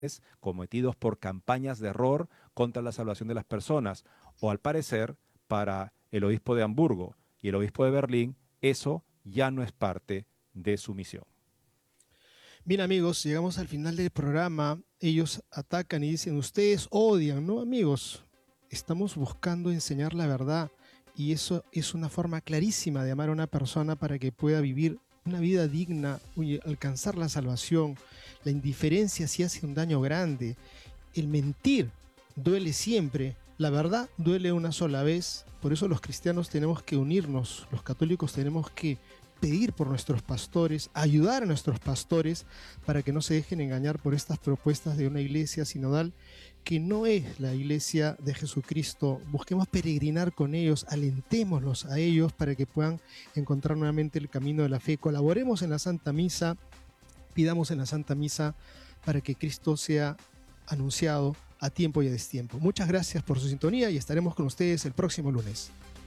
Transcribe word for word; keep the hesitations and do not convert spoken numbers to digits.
cometidos por campañas de error contra la salvación de las personas. O al parecer, para el obispo de Hamburgo y el obispo de Berlín, eso ya no es parte de su misión. Bien, amigos, llegamos al final del programa. Ellos atacan y dicen, ustedes odian, ¿no, amigos? Estamos buscando enseñar la verdad y eso es una forma clarísima de amar a una persona para que pueda vivir una vida digna, alcanzar la salvación. La indiferencia sí hace un daño grande. El mentir duele siempre. La verdad duele una sola vez. Por eso los cristianos tenemos que unirnos. Los católicos tenemos que pedir por nuestros pastores, ayudar a nuestros pastores para que no se dejen engañar por estas propuestas de una iglesia sinodal que no es la iglesia de Jesucristo. Busquemos peregrinar con ellos, alentémoslos a ellos para que puedan encontrar nuevamente el camino de la fe. Colaboremos en la Santa Misa, pidamos en la Santa Misa para que Cristo sea anunciado a tiempo y a destiempo. Muchas gracias por su sintonía y estaremos con ustedes el próximo lunes.